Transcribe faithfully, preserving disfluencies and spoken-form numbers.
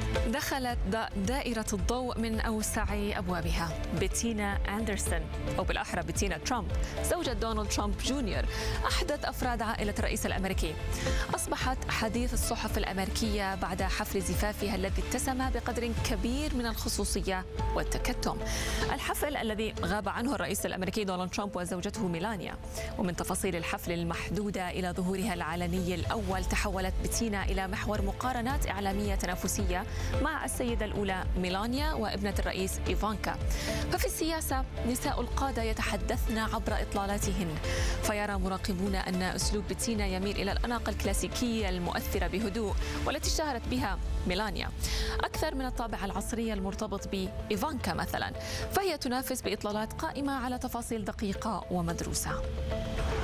دخلت دائرة الضوء من أوسع أبوابها بتينا أندرسون، أو بالأحرى بتينا ترامب، زوجة دونالد ترامب جونيور، أحدث أفراد عائلة الرئيس الأمريكي. أصبحت حديث الصحف الأمريكية بعد حفل زفافها الذي اتسم بقدر كبير من الخصوصية والتكتم. الحفل الذي غاب عنه الرئيس الأمريكي دونالد ترامب وزوجته ميلانيا. ومن تفاصيل الحفل المحدودة إلى ظهورها العلني الأول، تحولت بتينا إلى محور مقارنات إعلامية تنافسية مع السيدة الأولى ميلانيا وابنة الرئيس إيفانكا. ففي السياسة نساء القادة يتحدثن عبر إطلالاتهن، فيرى مراقبون أن أسلوب بتينا يميل إلى الأناقة الكلاسيكية المؤثرة بهدوء والتي اشتهرت بها ميلانيا أكثر من الطابع العصري المرتبط بإيفانكا مثلا، فهي تنافس بإطلالات قائمة على تفاصيل دقيقة ومدروسة.